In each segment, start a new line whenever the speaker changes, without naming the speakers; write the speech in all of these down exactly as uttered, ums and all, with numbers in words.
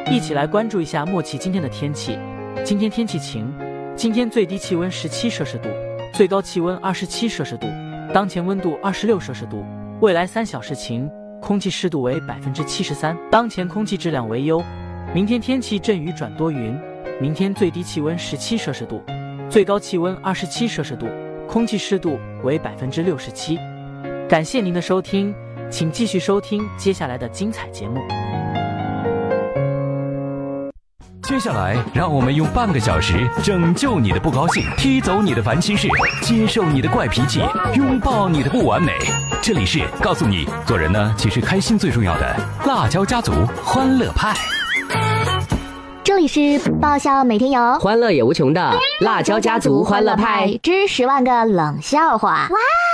一起来关注一下默契今天的天气。今天天气晴，今天最低气温十七摄氏度，最高气温二十七摄氏度，当前温度二十六摄氏度。未来三小时晴，空气湿度为百分之七十三，当前空气质量为优。明天天气阵雨转多云，明天最低气温十七摄氏度，最高气温二十七摄氏度，空气湿度为百分之六十七。感谢您的收听，请继续收听接下来的精彩节目。
接下来，让我们用半个小时拯救你的不高兴，踢走你的烦心事，接受你的怪脾气，拥抱你的不完美。这里是告诉你，做人呢，其实开心最重要的辣椒家族欢乐派。
这里是爆笑每天有，
欢乐也无穷的辣椒家族欢乐派
之十万个冷笑话。哇！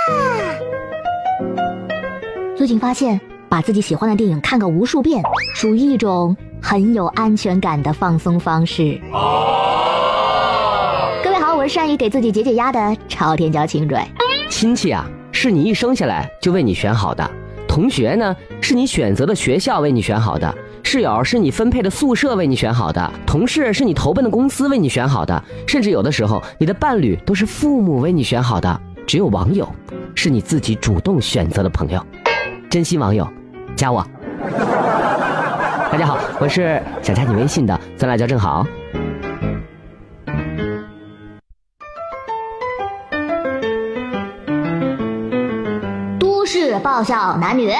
最近发现，把自己喜欢的电影看个无数遍，属于一种很有安全感的放松方式。哦、各位好，我是善于给自己解解压的朝天椒清蕊。
亲戚啊，是你一生下来就为你选好的；同学呢，是你选择的学校为你选好的；室友是你分配的宿舍为你选好的；同事是你投奔的公司为你选好的；甚至有的时候，你的伴侣都是父母为你选好的。只有网友，是你自己主动选择的朋友。珍惜网友，加我。大家好，我是想加你微信的酸辣椒正好。
都市爆笑男女。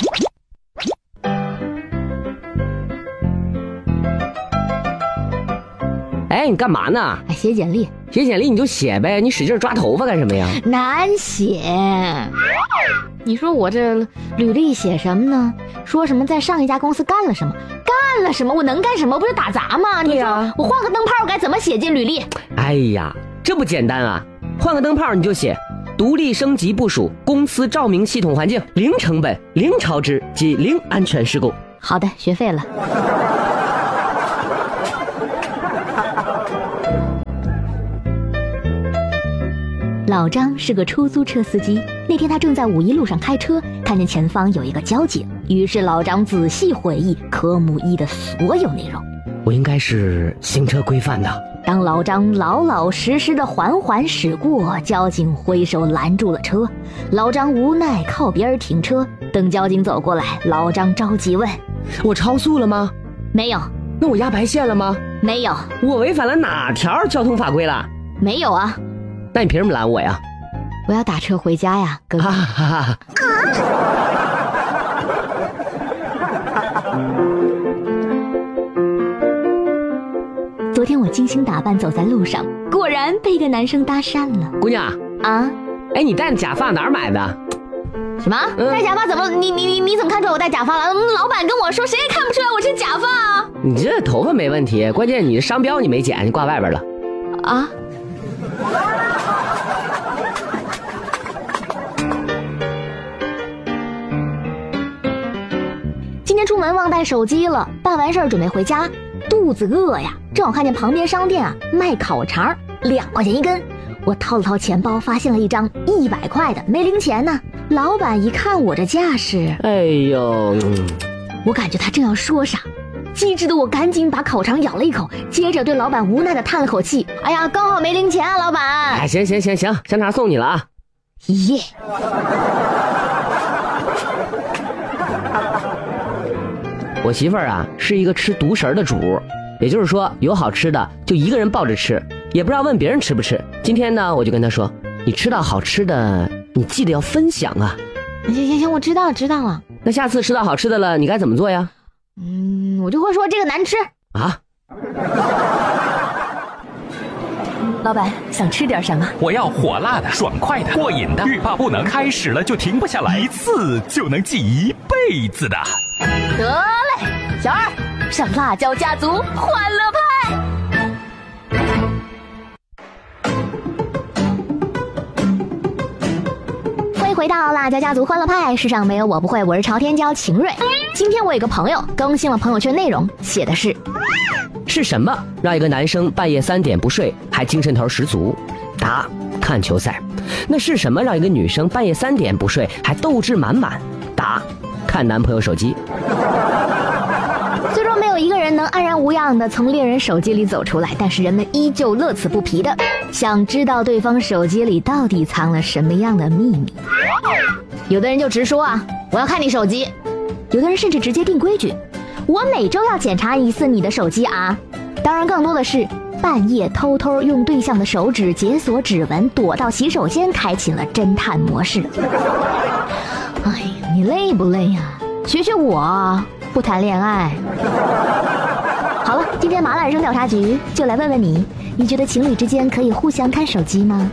哎，你干嘛呢？
哎，写简历。
写简历你就写呗，你使劲抓头发干什么呀？
难写。你说我这履历写什么呢？说什么在上一家公司干了什么，干了什么，我能干什么？不是打杂吗？你说、啊、我换个灯泡该怎么写进履历？
哎呀，这不简单啊！换个灯泡你就写独立升级部署公司照明系统环境，零成本、零超支及零安全事故。
好的，学废了。老张是个出租车司机，那天他正在五一路上开车，看见前方有一个交警，于是老张仔细回忆科目一的所有内容。
我应该是行车规范的。
当老张老老实实的缓缓驶过，交警挥手拦住了车，老张无奈靠边停车，等交警走过来，老张着急问：
我超速了吗？
没有。
那我压白线了吗？
没有。
我违反了哪条交通法规了？
没有啊。
那你凭什么拦我呀？
我要打车回家呀，哥哥。啊哈哈昨天我精心打扮走在路上，果然被一个男生搭讪了。
姑娘
啊，
哎，你戴的假发哪儿买的？
什么？嗯、戴假发怎么？你你你你怎么看出来我戴假发了？老板跟我说，谁也看不出来我是假发啊。
你这头发没问题，关键你的商标你没剪，你挂外边了。
啊？今天出门忘带手机了，办完事儿准备回家，肚子饿呀，正好看见旁边商店啊卖烤肠，两块钱一根。我掏了掏钱包，发现了一张一百块的，没零钱呢。老板一看我这架势，
哎呦，
我感觉他正要说啥，机智的我赶紧把烤肠咬了一口，接着对老板无奈的叹了口气：哎呀，刚好没零钱啊，老板。
哎，行行行行，香肠送你了啊。
耶、yeah
我媳妇儿啊是一个吃独食的主，也就是说有好吃的就一个人抱着吃，也不知道问别人吃不吃。今天呢我就跟她说，你吃到好吃的你记得要分享啊。
行行行，我知道知道了。
那下次吃到好吃的了你该怎么做呀？
嗯，我就会说这个难吃
啊。
老板想吃点什么？
我要火辣的、爽快的、过瘾的，欲罢不能，开始了就停不下来，一次就能记一辈子的。
得嘞，小二上辣椒家族欢乐派。欢迎回到辣椒家族欢乐派，世上没有我不会，我是朝天椒晴蕊。今天我有个朋友更新了朋友圈内容，写的是
是什么让一个男生半夜三点不睡还精神头十足？答：看球赛。那是什么让一个女生半夜三点不睡还斗志满满？答：看男朋友手机。
最终然没有一个人能安然无恙地从恋人手机里走出来，但是人们依旧乐此不疲的想知道对方手机里到底藏了什么样的秘密。有的人就直说啊，我要看你手机；有的人甚至直接定规矩，我每周要检查一次你的手机啊。当然更多的是半夜偷偷用对象的手指解锁指纹，躲到洗手间开启了侦探模式。哎呀，你累不累呀？学学我，不谈恋爱。好了，今天麻辣人生调查局就来问问你，你觉得情侣之间可以互相看手机吗？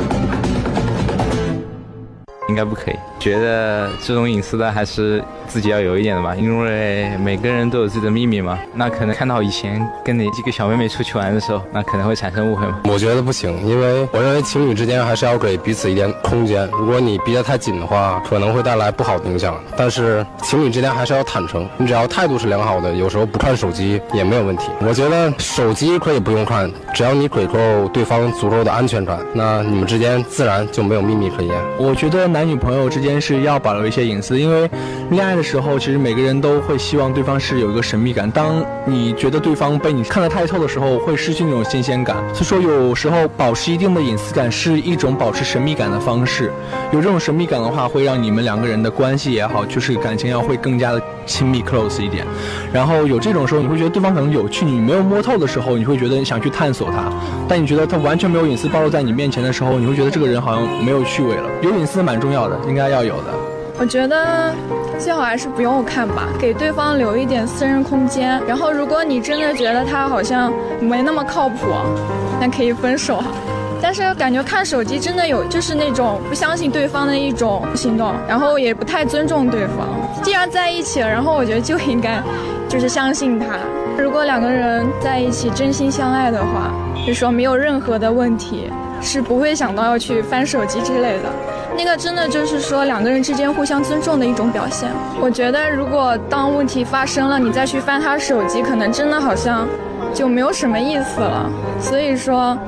应该不可以，觉得这种隐私的还是自己要有一点的吧，因为每个人都有自己的秘密嘛。那可能看到以前跟哪几个小妹妹出去玩的时候，那可能会产生误会嘛。
我觉得不行，因为我认为情侣之间还是要给彼此一点空间。如果你逼得太紧的话，可能会带来不好的影响。但是情侣之间还是要坦诚，你只要态度是良好的，有时候不看手机也没有问题。我觉得手机可以不用看，只要你给够对方足够的安全感，那你们之间自然就没有秘密可言。
我觉得男女朋友之间是要保留一些隐私，因为恋爱的时候其实每个人都会希望对方是有一个神秘感，当你觉得对方被你看得太透的时候，会失去那种新鲜感。所以说有时候保持一定的隐私感是一种保持神秘感的方式，有这种神秘感的话，会让你们两个人的关系也好，就是感情要会更加的亲密 close 一点。然后有这种时候，你会觉得对方可能有趣，你没有摸透的时候，你会觉得你想去探索他，但你觉得他完全没有隐私暴露在你面前的时候，你会觉得这个人好像没有趣味了。有隐私蛮重要的，应该要有的。
我觉得最好还是不用看吧，给对方留一点私人空间。然后如果你真的觉得他好像没那么靠谱，那可以分手。但是感觉看手机真的有就是那种不相信对方的一种行动，然后也不太尊重对方。既然在一起了，然后我觉得就应该就是相信他。如果两个人在一起真心相爱的话，就说没有任何的问题，是不会想到要去翻手机之类的。那个真的就是说两个人之间互相尊重的一种表现。我觉得如果当问题发生了，你再去翻他手机，可能真的好像就没有什么意思了。所以说